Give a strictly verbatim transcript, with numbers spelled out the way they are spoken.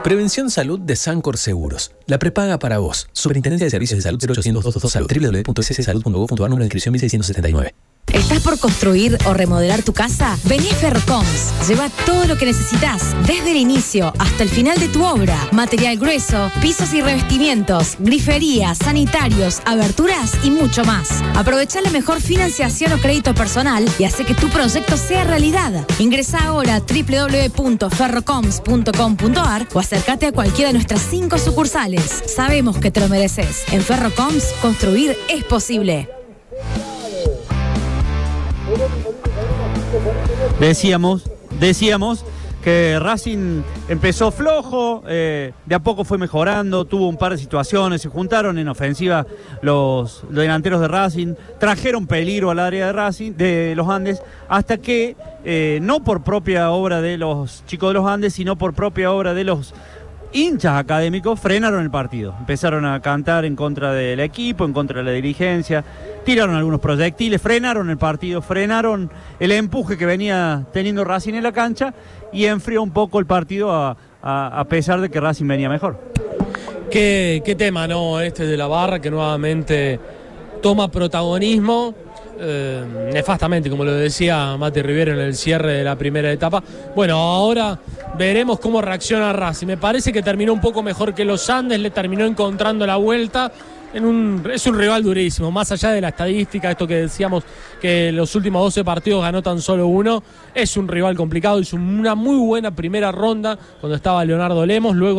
Prevención Salud de Sancor Seguros. La prepaga para vos. Superintendencia de Servicios de Salud cero ochocientos doscientos Salud. w w w punto s s salud punto gov punto a r. Número de inscripción mil seiscientos setenta y nueve. ¿Estás por construir o remodelar tu casa? Vení a Ferrocoms. Lleva todo lo que necesitas, desde el inicio hasta el final de tu obra. Material grueso, pisos y revestimientos, griferías, sanitarios, aberturas y mucho más. Aprovecha la mejor financiación o crédito personal y hace que tu proyecto sea realidad. Ingresa ahora a w w w punto ferrocoms punto com punto a r o acércate a cualquiera de nuestras cinco sucursales. Sabemos que te lo mereces. En Ferrocoms, construir es posible. Decíamos, decíamos que Racing empezó flojo, eh, de a poco fue mejorando, tuvo un par de situaciones, se juntaron en ofensiva los, los delanteros de Racing, trajeron peligro al área de Racing, de los Andes, hasta que, eh, no por propia obra de los chicos de los Andes, sino por propia obra de los hinchas académicos, frenaron el partido. Empezaron a cantar en contra del equipo, en contra de la dirigencia, tiraron algunos proyectiles, frenaron el partido, frenaron el empuje que venía teniendo Racing en la cancha y enfrió un poco el partido a, a, a pesar de que Racing venía mejor. ¿Qué, qué tema, no? Este de la barra que nuevamente toma protagonismo. Eh, nefastamente, como lo decía Mati Rivero en el cierre de la primera etapa. Bueno, ahora veremos cómo reacciona Racing. Me parece que terminó un poco mejor que los Andes, le terminó encontrando la vuelta. En un, es un rival durísimo, más allá de la estadística, esto que decíamos que los últimos doce partidos ganó tan solo uno, es un rival complicado, hizo una muy buena primera ronda cuando estaba Leonardo Lemos, luego